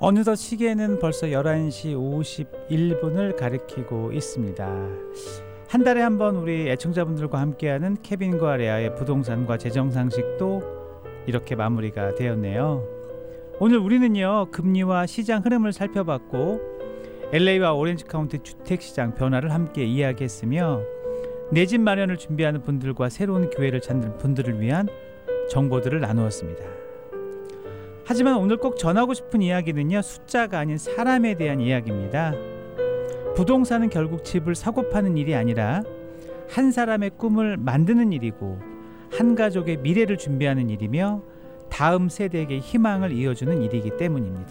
어느덧 시계는 벌써 11시 51분을 가리키고 있습니다. 한 달에 한 번 우리 애청자분들과 함께하는 케빈과 레아의 부동산과 재정상식도 이렇게 마무리가 되었네요. 오늘 우리는요, 금리와 시장 흐름을 살펴봤고 LA와 오렌지 카운티 주택시장 변화를 함께 이야기했으며 내 집 마련을 준비하는 분들과 새로운 기회를 찾는 분들을 위한 정보들을 나누었습니다. 하지만 오늘 꼭 전하고 싶은 이야기는요, 숫자가 아닌 사람에 대한 이야기입니다. 부동산은 결국 집을 사고 파는 일이 아니라 한 사람의 꿈을 만드는 일이고 한 가족의 미래를 준비하는 일이며 다음 세대에게 희망을 이어주는 일이기 때문입니다.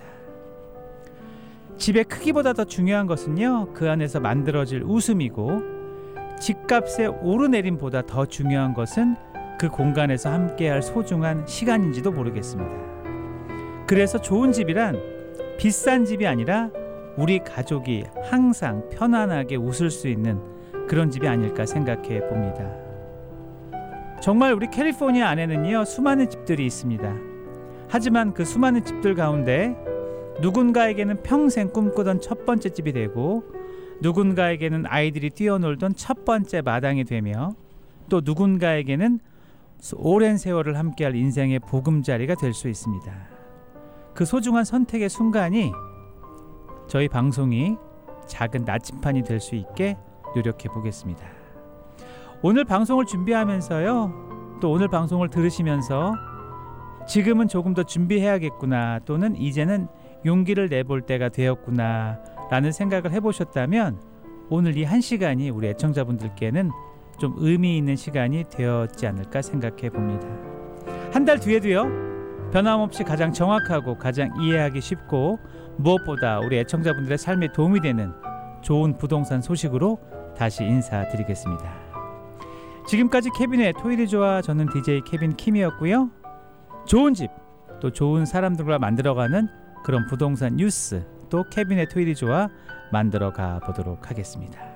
집의 크기보다 더 중요한 것은요, 그 안에서 만들어질 웃음이고 집값의 오르내림보다 더 중요한 것은 그 공간에서 함께할 소중한 시간인지도 모르겠습니다. 그래서 좋은 집이란 비싼 집이 아니라 우리 가족이 항상 편안하게 웃을 수 있는 그런 집이 아닐까 생각해 봅니다. 정말 우리 캘리포니아 안에는요, 수많은 집들이 있습니다. 하지만 그 수많은 집들 가운데 누군가에게는 평생 꿈꾸던 첫 번째 집이 되고 누군가에게는 아이들이 뛰어놀던 첫 번째 마당이 되며 또 누군가에게는 오랜 세월을 함께할 인생의 보금자리가 될 수 있습니다. 그 소중한 선택의 순간이 저희 방송이 작은 나침판이 될 수 있게 노력해 보겠습니다. 오늘 방송을 준비하면서요, 또 오늘 방송을 들으시면서 지금은 조금 더 준비해야겠구나, 또는 이제는 용기를 내볼 때가 되었구나 라는 생각을 해보셨다면 오늘 이 한 시간이 우리 애청자분들께는 좀 의미 있는 시간이 되었지 않을까 생각해 봅니다. 한 달 뒤에도요, 변함없이 가장 정확하고 가장 이해하기 쉽고 무엇보다 우리 애청자분들의 삶에 도움이 되는 좋은 부동산 소식으로 다시 인사드리겠습니다. 지금까지 케빈의 토요일이 좋아, 저는 DJ 케빈 킴이었고요. 좋은 집, 또 좋은 사람들과 만들어가는 그런 부동산 뉴스, 또 케빈의 토요일이 좋아 만들어가 보도록 하겠습니다.